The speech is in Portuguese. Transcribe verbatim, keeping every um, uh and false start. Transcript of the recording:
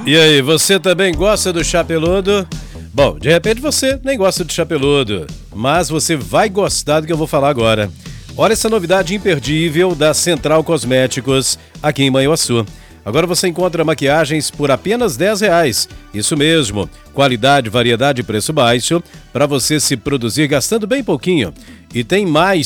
E aí, você também gosta do chá peludo? Bom, de repente você nem gosta de chá peludo, mas você vai gostar do que eu vou falar agora. Olha essa novidade imperdível da Central Cosméticos, aqui em Manhuaçu. Agora você encontra maquiagens por apenas dez reais. Isso mesmo, qualidade, variedade e preço baixo, para você se produzir gastando bem pouquinho. E tem mais